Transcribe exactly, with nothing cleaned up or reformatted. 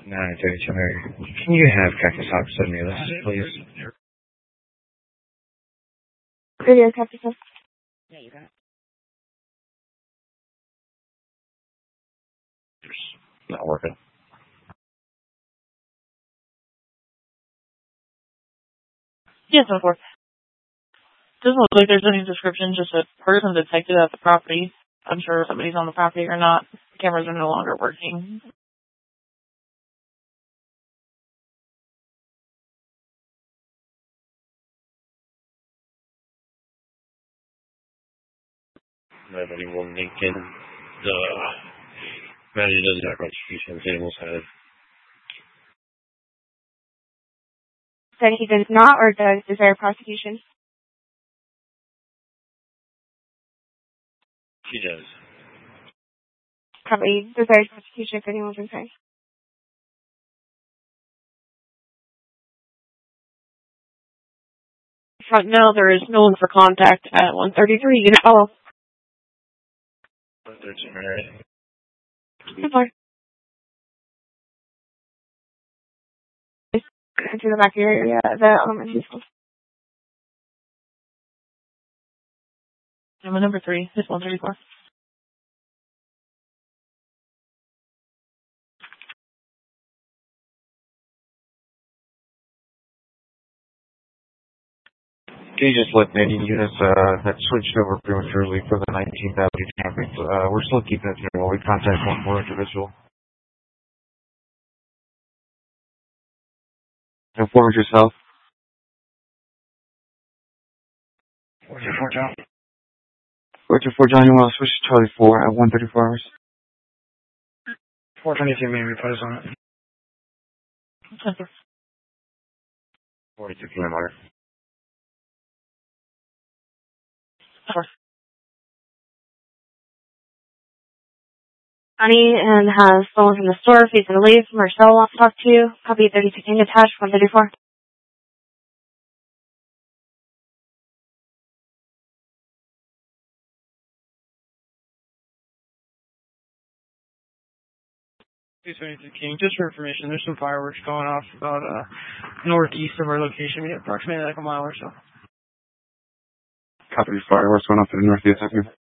nine thirty-two. Can you have Cactus Hawk send me this, please? Video Cactus Hawk. Yeah, you got it. It's not working. Yes, of course. Doesn't look like there's any description, just a person detected at the property. I'm sure somebody's on the property or not. The cameras are no longer working. I have anyone linking the manager does that retribution tables head. Said he does not or does desire prosecution. She does. Probably desires prosecution if anyone's inside. Right now, there is no one for contact at one thirty-three. Unit follow. one thirteen, right? Good morning. Into the back of your area, the elementary school. Number number three, this one thirty-four. Can you just let any units uh, that switched over prematurely for the nineteenth Avenue traffic? Uh, we're still keeping it here while we contact one more individual. Inform yourself. four two four, John. four two four, John, you want to switch to Charlie four at one thirty-four hours? four twenty-two, maybe put us on it. forty-two P M order. Honey and has someone from the store facing to leave. Marcel wants to talk to you. Copy thirty-two King attached, one thirty-four. two twenty-two King, just for information, there's some fireworks going off about uh, northeast of our location, approximately like a mile or so. Copy fireworks going off to the northeast, I think.